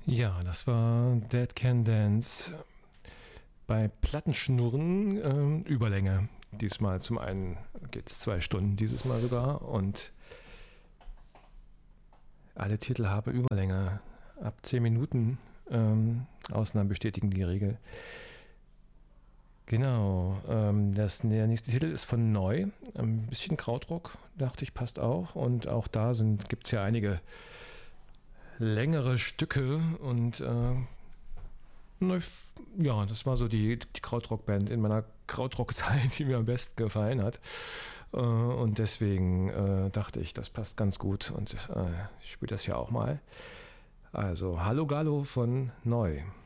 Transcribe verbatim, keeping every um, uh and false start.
Ja, das war Dead Can Dance. Bei Plattenschnurren ähm, Überlänge. Diesmal zum einen geht es zwei Stunden, dieses Mal sogar. Und alle Titel haben Überlänge. Ab zehn Minuten. Ähm, Ausnahmen bestätigen die Regel. Genau. Ähm, das, der nächste Titel ist von Neu. Ein bisschen Krautrock, dachte ich, passt auch. Und auch da gibt es ja einige längere Stücke und äh, ja, das war so die, die Krautrock-Band in meiner Krautrock-Zeit, die mir am besten gefallen hat. Äh, und deswegen äh, dachte ich, das passt ganz gut und äh, ich spiele das ja auch mal. Also Hallo Gallo von Neu.